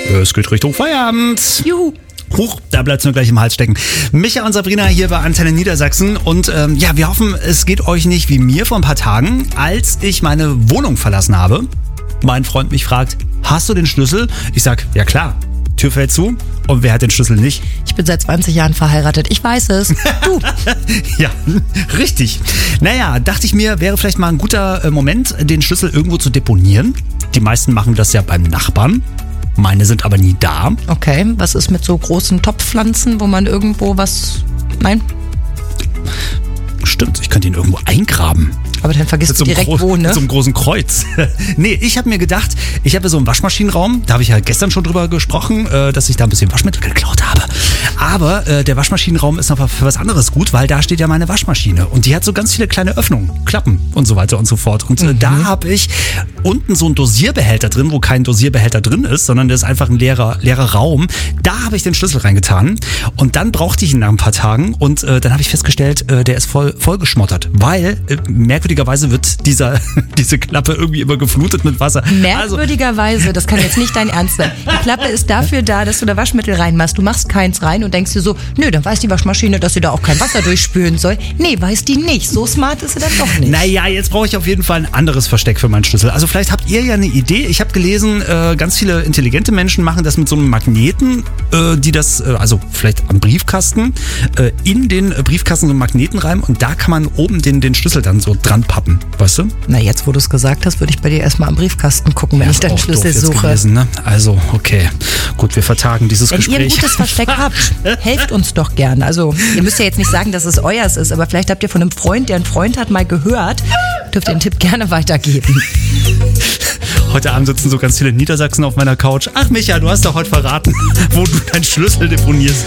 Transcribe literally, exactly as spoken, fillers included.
Es geht Richtung Feierabend. Juhu. Huch, da bleibt es nur gleich im Hals stecken. Micha und Sabrina hier bei Antenne Niedersachsen und ähm, ja, wir hoffen, es geht euch nicht wie mir vor ein paar Tagen, als ich meine Wohnung verlassen habe. Mein Freund mich fragt, hast du den Schlüssel? Ich sag, ja klar. Tür fällt zu. Und wer hat den Schlüssel nicht? Ich bin seit zwanzig Jahren verheiratet. Ich weiß es. Du. Ja, richtig. Naja, dachte ich mir, wäre vielleicht mal ein guter Moment, den Schlüssel irgendwo zu deponieren. Die meisten machen das ja beim Nachbarn. Meine sind aber nie da. Okay, was ist mit so großen Topfpflanzen, wo man irgendwo was... Nein? Stimmt, ich könnte ihn irgendwo eingraben. Aber dann vergisst Mit du so einem direkt gro- wo, ne? Mit so einem großen Kreuz. Nee, ich habe mir gedacht, ich habe so einen Waschmaschinenraum, da habe ich ja gestern schon drüber gesprochen, äh, dass ich da ein bisschen Waschmittel geklaut habe. Aber äh, der Waschmaschinenraum ist noch für was anderes gut, weil da steht ja meine Waschmaschine. Und die hat so ganz viele kleine Öffnungen, Klappen und so weiter und so fort. Und äh, Mhm. da habe ich unten so einen Dosierbehälter drin, wo kein Dosierbehälter drin ist, sondern das ist einfach ein leerer, leerer Raum. Da habe ich den Schlüssel reingetan. Und dann brauchte ich ihn nach ein paar Tagen. Und äh, dann habe ich festgestellt, äh, der ist voll, voll geschmottert. Weil äh, merkwürdigerweise wird dieser, diese Klappe irgendwie immer geflutet mit Wasser. Merkwürdigerweise, das kann jetzt nicht dein Ernst sein. Die Klappe ist dafür da, dass du da Waschmittel reinmachst. Du machst keins rein und denkst dir so, nö, dann weiß die Waschmaschine, dass sie da auch kein Wasser durchspülen soll. Nee, weiß die nicht. So smart ist sie dann doch nicht. Naja, jetzt brauche ich auf jeden Fall ein anderes Versteck für meinen Schlüssel. Also vielleicht habt ihr ja eine Idee. Ich habe gelesen, äh, ganz viele intelligente Menschen machen das mit so einem Magneten, äh, die das, äh, also vielleicht am Briefkasten, äh, in den äh, Briefkasten so einen Magneten reiben und da kann man oben den, den Schlüssel dann so dran pappen, weißt du? Na, jetzt, wo du es gesagt hast, würde ich bei dir erstmal am Briefkasten gucken, wenn Ja, ich deinen auch Schlüssel doof jetzt suche. gewesen, ne? Also, okay. Gut, wir vertagen dieses Wenn Gespräch. ihr ein gutes Versteck habt, helft uns doch gern. Also, ihr müsst ja jetzt nicht sagen, dass es euers ist, aber vielleicht habt ihr von einem Freund, der einen Freund hat, mal gehört. Dürft ihr den Tipp gerne weitergeben. Heute Abend sitzen so ganz viele Niedersachsen auf meiner Couch. Ach Micha, du hast doch heute verraten, wo du deinen Schlüssel deponierst.